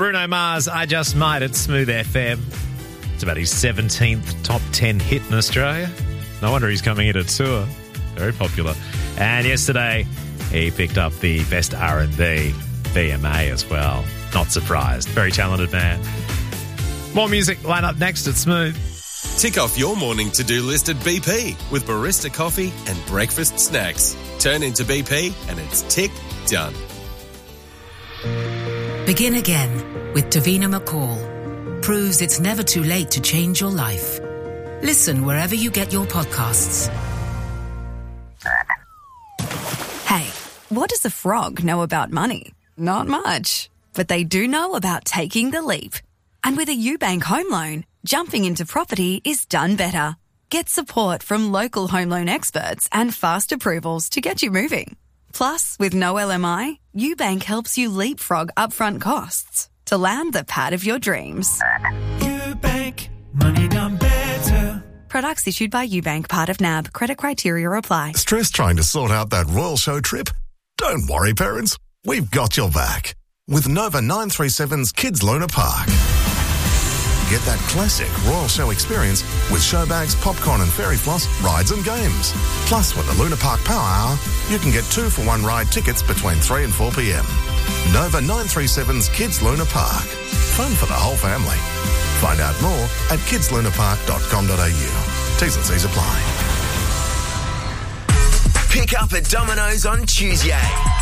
Bruno Mars, I Just Might at Smooth FM. It's about his 17th top 10 hit in Australia. No wonder he's coming in a tour. Very popular. And yesterday, he picked up the Best R&B BMA as well. Not surprised. Very talented man. More music line up next at Smooth. Tick off your morning to-do list at BP with barista coffee and breakfast snacks. Turn into BP and it's tick done. Begin again with Davina McCall. Proves it's never too late to change your life. Listen wherever you get your podcasts. Hey, what does a frog know about money? Not much. But they do know about taking the leap. And with a UBank home loan, jumping into property is done better. Get support from local home loan experts and fast approvals to get you moving. Plus, with no LMI, UBank helps you leapfrog upfront costs to land the pad of your dreams. UBank, money done better. Products issued by UBank, part of NAB. Credit criteria apply. Stress trying to sort out that Royal Show trip? Don't worry, parents. We've got your back. With Nova 937's Kids Luna Park. Get that classic Royal Show experience with show bags, popcorn and fairy floss, rides and games. Plus, with the Luna Park Power Hour, you can get 2-for-1 ride tickets between 3 and 4 p.m. Nova 937's Kids Luna Park. Fun for the whole family. Find out more at kidslunapark.com.au. T's and C's apply. Pick up at Domino's on Tuesday.